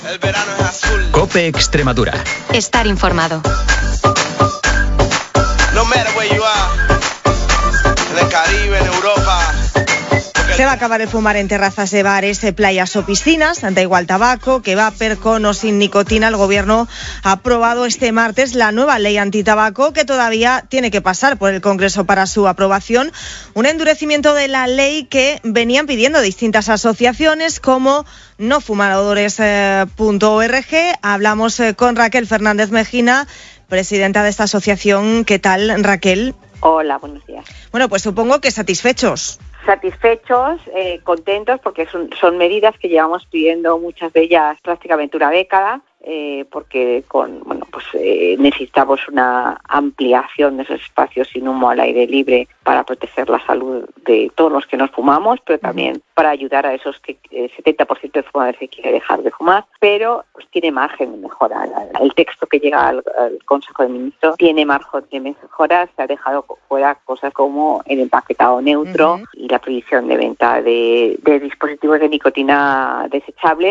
El verano es azul. COPE Extremadura. Estar informado. No matter where you are. En el Caribe, en Europa. Se va a acabar el fumar en terrazas de bares, playas o piscinas. Da igual tabaco, que vapor, con o sin nicotina. El Gobierno ha aprobado este martes la nueva ley antitabaco, que todavía tiene que pasar por el Congreso para su aprobación. Un endurecimiento de la ley que venían pidiendo distintas asociaciones como nofumadores.org. Hablamos con Raquel Fernández Mejina, presidenta de esta asociación. ¿Qué tal, Raquel? Hola, buenos días. Bueno, pues supongo que satisfechos. Satisfechos, contentos, porque son medidas que llevamos pidiendo muchas de ellas prácticamente una década, porque necesitamos una ampliación de esos espacios sin humo al aire libre para proteger la salud de todos los que nos fumamos, pero también para ayudar a esos 70% de fumadores que quiere dejar de fumar, pero pues tiene margen de mejora. El texto que llega al Consejo de Ministros tiene margen de mejora. Se ha dejado fuera cosas como el empaquetado neutro y la prohibición de venta de dispositivos de nicotina desechables.